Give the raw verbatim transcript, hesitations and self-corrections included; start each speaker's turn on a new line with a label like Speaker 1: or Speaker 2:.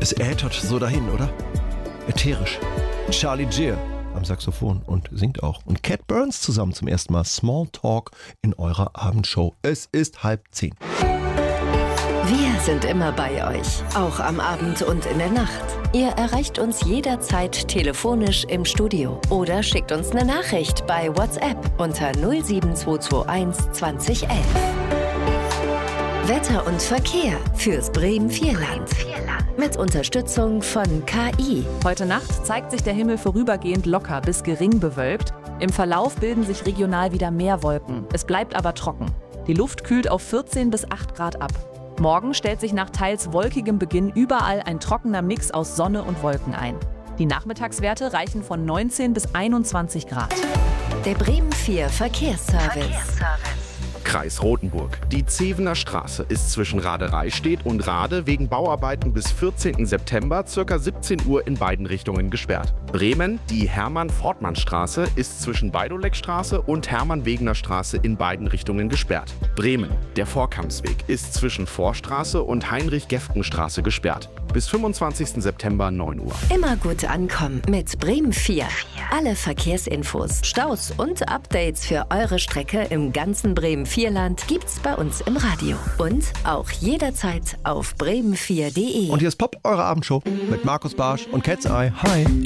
Speaker 1: Es äthert so dahin, oder? Ätherisch. Charlie Geer am Saxophon und singt auch. Und Cat Burns zusammen zum ersten Mal. Small Talk in eurer Abendshow. Es ist halb zehn.
Speaker 2: Wir sind immer bei euch, auch am Abend und in der Nacht. Ihr erreicht uns jederzeit telefonisch im Studio oder schickt uns eine Nachricht bei WhatsApp unter null sieben zwei zwei eins zwanzig elf. Wetter und Verkehr fürs Bremen-Vierland. Mit Unterstützung von K I.
Speaker 3: Heute Nacht zeigt sich der Himmel vorübergehend locker bis gering bewölkt. Im Verlauf bilden sich regional wieder mehr Wolken. Es bleibt aber trocken. Die Luft kühlt auf vierzehn bis acht Grad ab. Morgen stellt sich nach teils wolkigem Beginn überall ein trockener Mix aus Sonne und Wolken ein. Die Nachmittagswerte reichen von neunzehn bis einundzwanzig Grad.
Speaker 2: Der Bremen vier Verkehrsservice. Verkehrsservice.
Speaker 4: Kreis Rothenburg. Die Zevener Straße ist zwischen Radereistedt und Rade wegen Bauarbeiten bis vierzehnten September ca. siebzehn Uhr in beiden Richtungen gesperrt. Bremen, die Hermann-Fortmann-Straße ist zwischen Beidoleckstraße und Hermann-Wegener-Straße in beiden Richtungen gesperrt. Bremen, der Vorkampsweg ist zwischen Vorstraße und Heinrich-Gefgen-Straße gesperrt. Bis fünfundzwanzigsten September neun Uhr.
Speaker 2: Immer gut ankommen mit Bremen vier. Alle Verkehrsinfos, Staus und Updates für eure Strecke im ganzen Bremen-Vierland gibt's bei uns im Radio. Und auch jederzeit auf bremen vier punkt de.
Speaker 1: Und hier ist Pop, eure Abendshow mit Markus Barsch und Cat's Eye. Hi.